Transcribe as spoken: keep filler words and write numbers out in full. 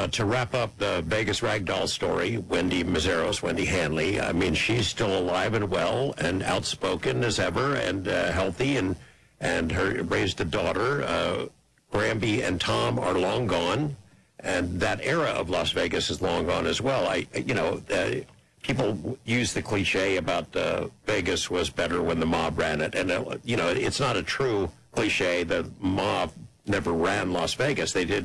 uh, to wrap up the Vegas ragdoll story, Wendy Mazzaros, Wendy Hanley, I mean, she's still alive and well and outspoken as ever and uh, healthy, and and her raised a daughter. Uh, Granby and Tom are long gone, and that era of Las Vegas is long gone as well. I, you know, uh, people use the cliche about uh, Vegas was better when the mob ran it, and uh, you know, it's not a true cliche. The mob never ran Las Vegas. They did